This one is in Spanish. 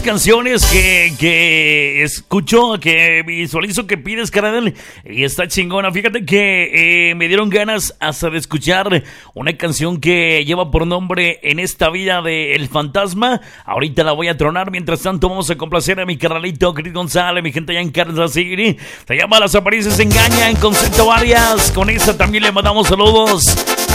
canciones que escucho, que visualizo que pides, carnal, y está chingona. Fíjate que me dieron ganas hasta de escuchar una canción que lleva por nombre En esta vida de El Fantasma. Ahorita la voy a tronar. Mientras tanto vamos a complacer a mi carnalito Chris González, mi gente allá en Kansas City. Se llama Las Apariencias Engañan, Concepto Varias. Con esta también le mandamos saludos